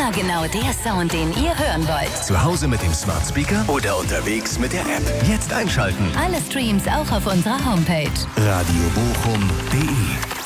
Immer genau der Sound, den ihr hören wollt. Zu Hause mit dem Smart Speaker oder unterwegs mit der App. Jetzt einschalten. Alle Streams auch auf unserer Homepage. radiobochum.de